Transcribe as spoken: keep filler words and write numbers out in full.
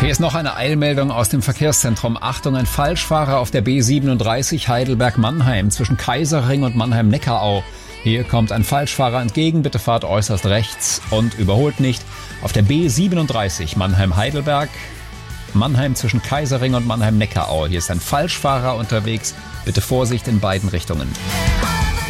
Hier ist noch eine Eilmeldung aus dem Verkehrszentrum. Achtung, ein Falschfahrer auf der B siebenunddreißig Heidelberg-Mannheim zwischen Kaiserring und Mannheim-Neckarau. Hier kommt ein Falschfahrer entgegen, bitte fahrt äußerst rechts und überholt nicht. Auf der B siebenunddreißig Mannheim-Heidelberg, Mannheim zwischen Kaiserring und Mannheim-Neckarau. Hier ist ein Falschfahrer unterwegs, bitte Vorsicht in beiden Richtungen.